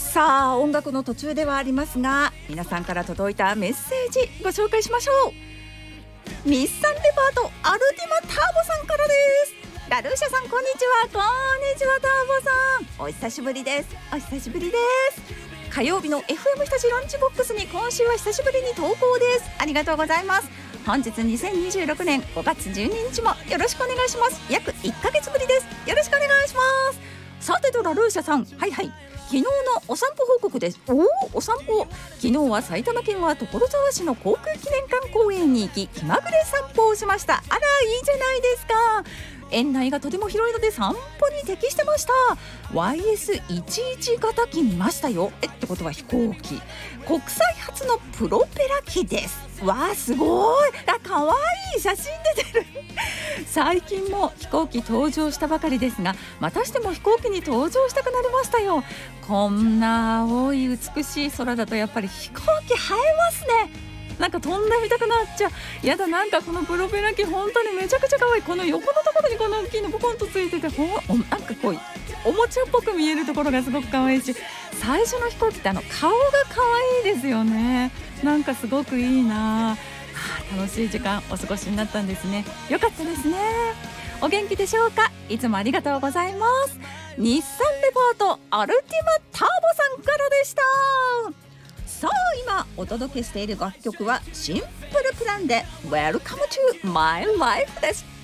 さあ、音楽の途中ではありますが、皆さんから届いたメッセージご紹介しましょう。日産レパートアルティマターボさんからです。ラルーシャさん、こんにちは。こんにちは、ターボさん、お久しぶりです。お久しぶりです。火曜日の FM 日立ランチボックスに今週は久しぶりに投稿です。ありがとうございます。本日2026年5月12日もよろしくお願いします。約1ヶ月ぶりです。よろしくお願いします。さてとラルーシャさん、はい、昨日のお散歩報告です。お散歩。昨日は埼玉県は所沢市の航空記念館公園に行き、気まぐれ散歩をしました。あら、いいじゃないですか。園内がとても広いので散歩に適してました。 YS11 型機見ましたよ。ってことは飛行機、国際初のプロペラ機です。わあ、すごい。かわいい写真出てる最近も飛行機登場したばかりですが、またしても飛行機に登場したくなりましたよ。こんな青い美しい空だとやっぱり飛行機映えますね。なんか飛んでみたくなっちゃう。やだ、なんかこのプロペラ機本当にめちゃくちゃ可愛い。この横のところにこの大きいのポコンとついてて、なんかこうおもちゃっぽく見えるところがすごく可愛いし、最初の飛行機って顔が可愛いですよね。なんかすごくいいな。楽しい時間お過ごしになったんですね。よかったですね。お元気でしょうか。いつもありがとうございます。日産レパートアルティマターボさんからでした。さあ、今お届けしている楽曲はシンプルプランで Welcome to My Life です。